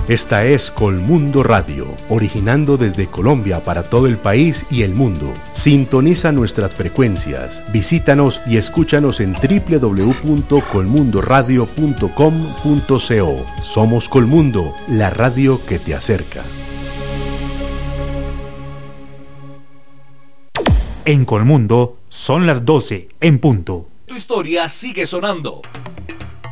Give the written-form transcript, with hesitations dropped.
Esta es Colmundo Radio, originando desde Colombia para todo el país y el mundo. Sintoniza nuestras frecuencias, visítanos y escúchanos en www.colmundoradio.com.co. Somos Colmundo, la radio que te acerca. En Colmundo son las 12 en punto. Tu historia sigue sonando.